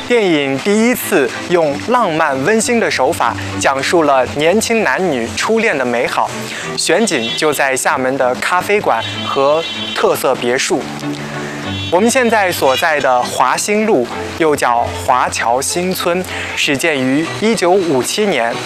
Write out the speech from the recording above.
电影第一次用浪漫温馨的手法讲述了年轻男女初恋的美好，选景就在厦门的咖啡馆和特色别墅。我们现在所在的华新路，又叫华侨新村，始建于1957年，